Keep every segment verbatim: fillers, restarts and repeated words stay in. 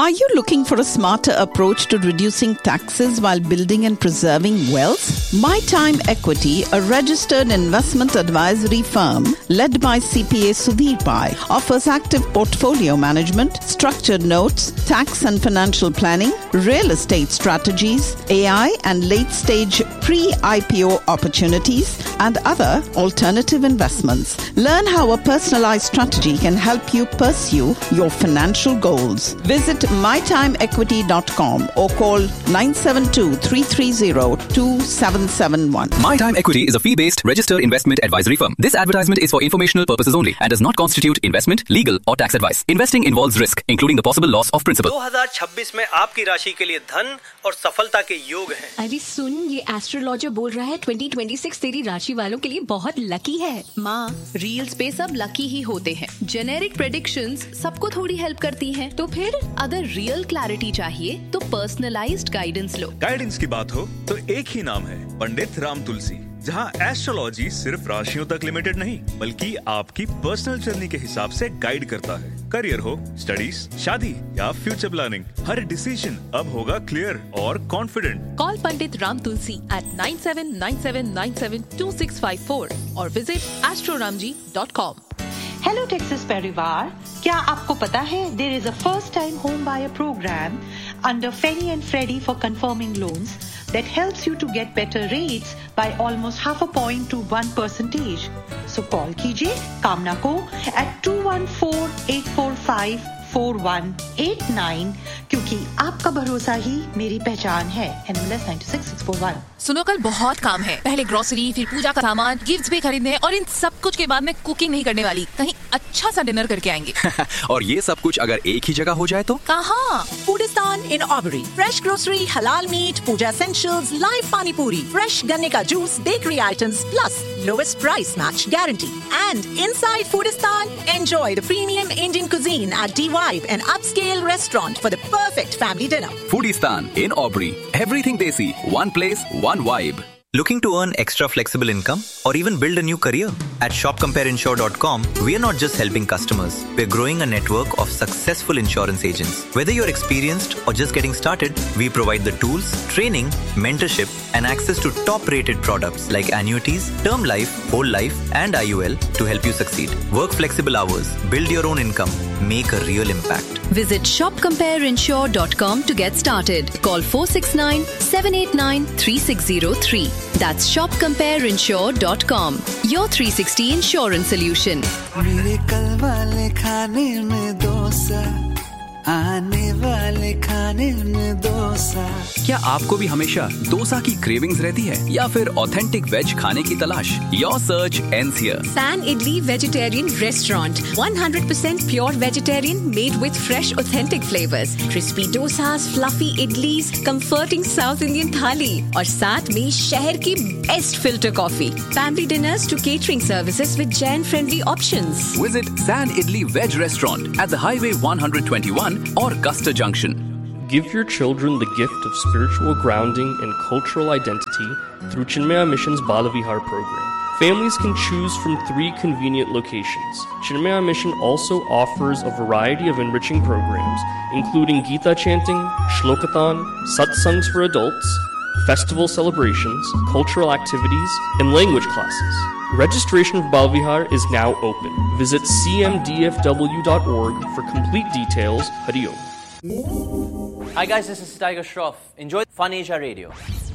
Are you looking for a smarter approach to reducing taxes while building and preserving wealth? My Time Equity, a registered investment advisory firm led by C P A Sudhir Pai, offers active portfolio management, structured notes, tax and financial planning, real estate strategies, A I and late-stage pre-I P O opportunities, and other alternative investments. Learn how a personalized strategy can help you pursue your financial goals. Visit my time equity dot com or call nine seven two, three three zero, two seven seven one. My Time Equity is a fee-based registered investment advisory firm. This advertisement is for informational purposes only and does not constitute investment, legal or tax advice. Investing involves risk, including the possible loss of principal. दो हज़ार छब्बीस में आपकी राशि के लिए धन और सफलता के योग हैं। अरे सुन, ये एस्ट्रोलॉजर बोल रहा है ट्वेंटी ट्वेंटी सिक्स तेरी राशि वालों के लिए बहुत लकी है। माँ, रील्स पे सब लकी ही होते हैं। जेनेरिक प्रेडिक्शंस सबको थोड़ी हेल्प करती हैं। तो फिर अगर रियल क्लैरिटी चाहिए तो पर्सनलाइज्ड गाइडेंस लो। गाइडेंस की बात हो तो एक ही नाम है, पंडित राम तुलसी, जहां एस्ट्रोलॉजी सिर्फ राशियों तक लिमिटेड नहीं बल्कि आपकी पर्सनल जर्नी के हिसाब से गाइड करता है। करियर हो, स्टडीज, शादी या फ्यूचर प्लानिंग, हर डिसीजन अब होगा क्लियर और confident. Call Pandit Ram Tulsi eight nine seven nine seven nine seven to six five four और visit एस्ट्रोरामजी dot com. Hello Texas परिवार, क्या आपको पता है there is a first time home buyer programme under Feni and Freddy for confirming loans that helps you to get better rates by almost half a point to one percentage. So call कीजिए कामना को at two one four, eight four five, four one eight nine क्योंकि आपका भरोसा ही मेरी पहचान है। N M L S nine two six six four one। सुनो, कल बहुत काम है। पहले ग्रोसरी, फिर पूजा का सामान, गिफ्ट्स भी खरीदने और इन सब कुछ के बाद मैं कुकिंग नहीं करने वाली। कहीं अच्छा सा डिनर करके आएंगे। और ये सब कुछ अगर एक ही जगह हो जाए तो? कहाँ? फूडिस्तान इन ऑबरी। फ्रेश ग्रोसरी, हलाल मीट, पूजा एसेंशियल्स, लाइव पानी पूरी, फ्रेश गन्ने का juice, bakery items, plus lowest price match guarantee. And inside Foodistan, enjoy the premium Indian cuisine at D-Vibe, an upscale restaurant for the perfect family dinner. Foodistan in Aubrey. Everything desi. One place, one vibe. Looking to earn extra flexible income or even build a new career? At shop compare insure dot com, we are not just helping customers. We're growing a network of successful insurance agents. Whether you're experienced or just getting started, we provide the tools, training, mentorship, and access to top-rated products like annuities, term life, whole life, and I U L to help you succeed. Work flexible hours, build your own income, make a real impact. Visit shop compare insure dot com to get started. Call four six nine, seven eight nine, three six zero three. That's shop compare insure dot com. Your three sixty insurance solution. मेरे कल वाले खाने में डोसा, आने वाले खाने में डोसा। क्या आपको भी हमेशा डोसा की क्रेविंग्स रहती है या फिर ऑथेंटिक वेज खाने की तलाश? Your search ends here. San Idli Vegetarian Restaurant. one hundred percent pure vegetarian made with fresh authentic flavors. Crispy dosas, fluffy idlis, comforting South Indian thali और साथ में शहर की best filter coffee. Family dinners to catering services with Jain friendly options. Visit San Idli Veg Restaurant at the Highway one twenty-one or Custer Junction. Give your children the gift of spiritual grounding and cultural identity through Chinmaya Mission's Balavihar program. Families can choose from three convenient locations. Chinmaya Mission also offers a variety of enriching programs, including Gita chanting, Shlokathon, satsangs for adults, festival celebrations, cultural activities, and language classes. Registration for Balavihar is now open. Visit c m d f w dot org for complete details. Hari Om. Hi guys, this is Tiger Shroff. Enjoy Fun Asia Radio.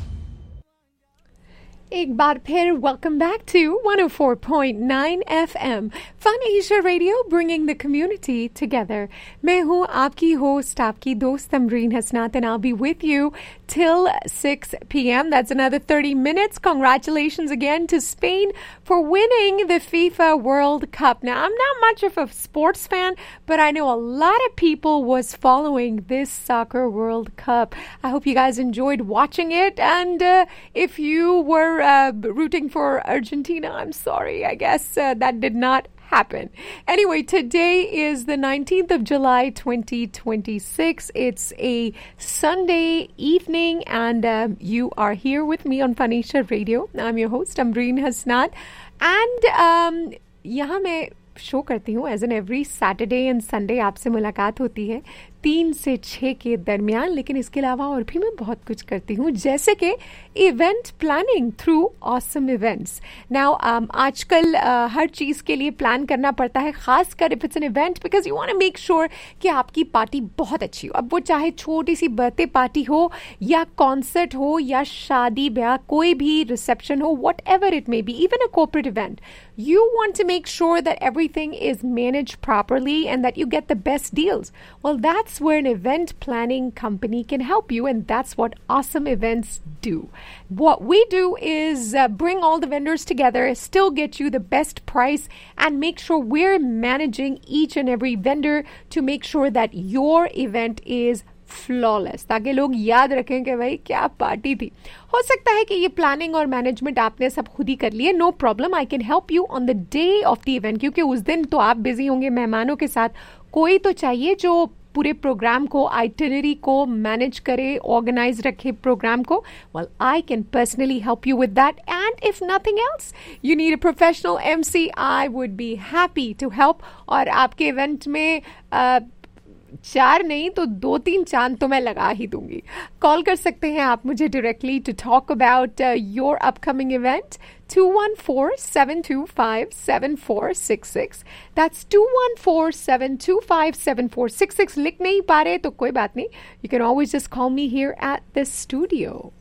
एक बार फिर welcome back to one oh four point nine F M Fun Asia Radio, bringing the community together. मैं हूँ आपकी host, आपकी दोस्त अमरीन हसनात, and I'll be with you till six p.m. That's another thirty minutes. Congratulations again to Spain for winning the FIFA World Cup. Now, I'm not much of a sports fan, but I know a lot of people was following this soccer World Cup. I hope you guys enjoyed watching it, and uh, if you were Uh, rooting for Argentina, I'm sorry. I guess uh, that did not happen. Anyway, today is the nineteenth of July, twenty twenty-six. It's a Sunday evening, and uh, you are here with me on Fun Asia Radio. I'm your host, Amreen Hasnat. And um, यहाँ मैं show करती हूँ as an every Saturday and Sunday आपसे मुलाकात होती है तीन से छः के दरमियान, लेकिन इसके अलावा और भी मैं बहुत कुछ करती हूँ, जैसे कि event planning through awesome events. Now आजकल uh, हर चीज़ के लिए प्लान करना पड़ता है, खासकर if it's an event, because you want to make sure कि आपकी पार्टी बहुत अच्छी हो. अब वो चाहे छोटी सी बर्थडे पार्टी हो या कॉन्सर्ट हो या शादी ब्याह, कोई भी रिसेप्शन हो, what ever it may be, even a corporate event, you want to make sure that everything is managed properly and that you get the best deals. Well, that's where an event planning company can help you, and that's what Awesome Events do. What we do is uh, bring all the vendors together, still get you the best price, and make sure we're managing each and every vendor to make sure that your event is flawless, ताकि लोग याद रखें कि भाई क्या party थी. हो सकता है कि ये प्लानिंग और मैनेजमेंट आपने सब खुद ही कर लिए. No problem, I can help you on the day of the event, क्योंकि उस दिन तो आप बिजी होंगे मेहमानों के साथ. कोई तो चाहिए जो पूरे प्रोग्राम को, आइटिनरी को मैनेज करे, ऑर्गेनाइज रखे प्रोग्राम को. Well, I can personally help you with that, and if nothing else you need a professional MC, I would be happy to help. और आपके इवेंट में uh, चार नहीं तो दो तीन चांद तो मैं लगा ही दूंगी. कॉल कर सकते हैं आप मुझे directly to talk about your upcoming event. two one four, seven two five, seven four six six. That's two one four, seven two five, seven four six six. लिख नहीं पा रहे तो कोई बात नहीं. You can always just call me here at the studio.